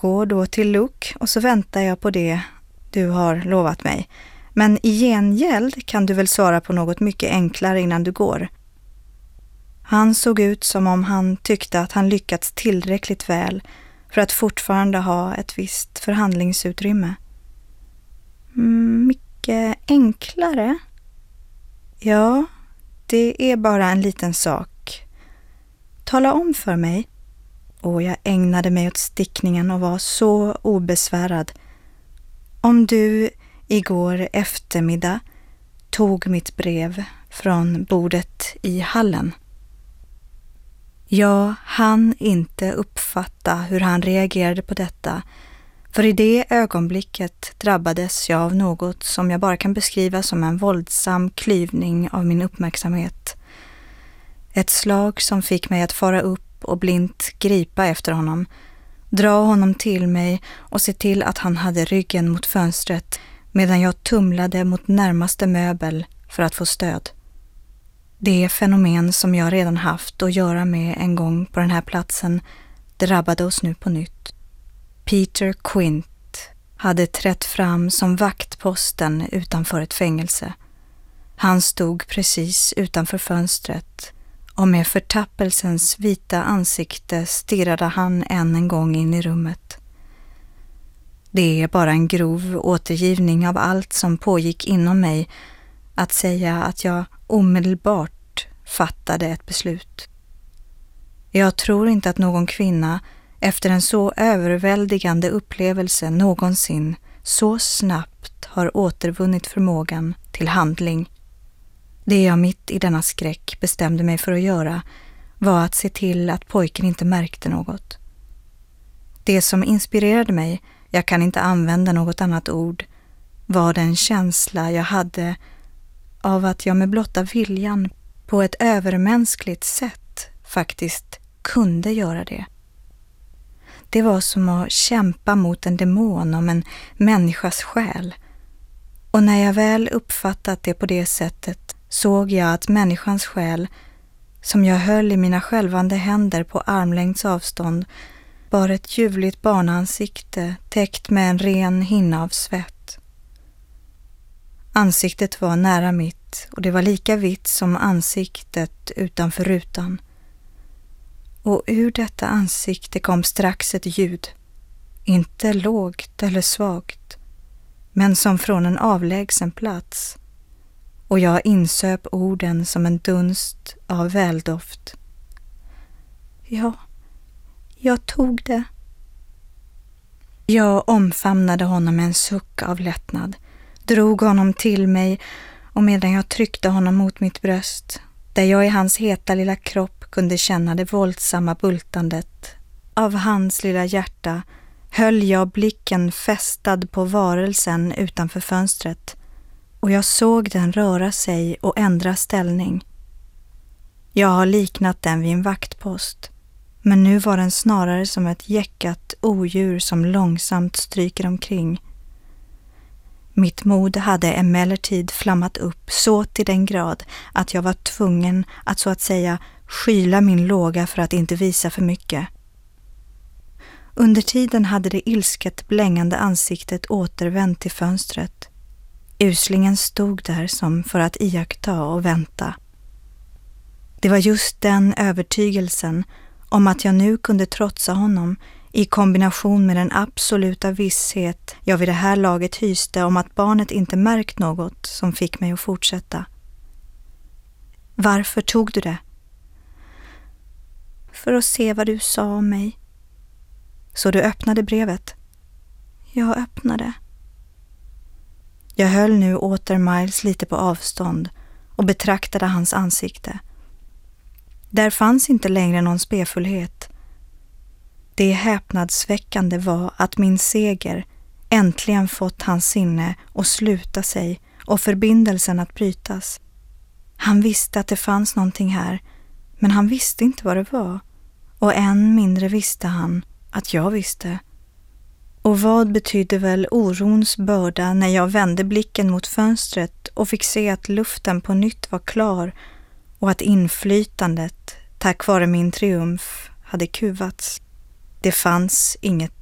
går då till Luke och så väntar jag på det du har lovat mig. Men i gengäld kan du väl svara på något mycket enklare innan du går. Han såg ut som om han tyckte att han lyckats tillräckligt väl för att fortfarande ha ett visst förhandlingsutrymme. Mycket enklare? Ja, det är bara en liten sak. Tala om för mig. Och jag ägnade mig åt stickningen och var så obesvärad. Om du igår eftermiddag tog mitt brev från bordet i hallen. Jag hann inte uppfatta hur han reagerade på detta, för i det ögonblicket drabbades jag av något som jag bara kan beskriva som en våldsam klyvning av min uppmärksamhet. Ett slag som fick mig att fara upp och blint gripa efter honom, dra honom till mig och se till att han hade ryggen mot fönstret medan jag tumlade mot närmaste möbel för att få stöd. Det fenomen som jag redan haft att göra med en gång på den här platsen drabbade oss nu på nytt. Peter Quint hade trätt fram som vaktposten utanför ett fängelse. Han stod precis utanför fönstret och med förtappelsens vita ansikte stirrade han än en gång in i rummet. Det är bara en grov återgivning av allt som pågick inom mig att säga att jag omedelbart fattade ett beslut. Jag tror inte att någon kvinna efter en så överväldigande upplevelse någonsin så snabbt har återvunnit förmågan till handling. Det jag mitt i denna skräck bestämde mig för att göra var att se till att pojken inte märkte något. Det som inspirerade mig, jag kan inte använda något annat ord, var den känsla jag hade av att jag med blotta viljan på ett övermänskligt sätt faktiskt kunde göra det. Det var som att kämpa mot en demon om en människas själ. Och när jag väl uppfattat det på det sättet såg jag att människans själ, som jag höll i mina skälvande händer på armlängds avstånd, bar ett ljuvligt barnansikte täckt med en ren hinna av svett. Ansiktet var nära mitt och det var lika vitt som ansiktet utanför rutan. Och ur detta ansikte kom strax ett ljud, inte lågt eller svagt, men som från en avlägsen plats. Och jag insöp orden som en dunst av väldoft. Ja, jag tog det. Jag omfamnade honom med en suck av lättnad, drog honom till mig och medan jag tryckte honom mot mitt bröst, där jag i hans heta lilla kropp kunde känna det våldsamma bultandet av hans lilla hjärta, höll jag blicken fästad på varelsen utanför fönstret och jag såg den röra sig och ändra ställning. Jag har liknat den vid en vaktpost, men nu var den snarare som ett jäckat odjur som långsamt stryker omkring. Mitt mod hade emellertid flammat upp så till den grad att jag var tvungen att så att säga skyla min låga för att inte visa för mycket. Under tiden hade det ilsket blängande ansiktet återvänt till fönstret. Uslingen stod där som för att iaktta och vänta. Det var just den övertygelsen om att jag nu kunde trotsa honom i kombination med den absoluta visshet jag vid det här laget hyste om att barnet inte märkt något som fick mig att fortsätta. Varför tog du det? För att se vad du sa om mig. Så du öppnade brevet? Jag öppnade. Jag höll nu åter Miles lite på avstånd och betraktade hans ansikte. Där fanns inte längre någon spefullhet. Det häpnadsväckande var att min seger äntligen fått hans sinne att sluta sig och förbindelsen att brytas. Han visste att det fanns någonting här, men han visste inte vad det var. Och än mindre visste han att jag visste. Och vad betydde väl orons börda när jag vände blicken mot fönstret och fick se att luften på nytt var klar och att inflytandet, tack vare min triumf, hade kuvats. Det fanns inget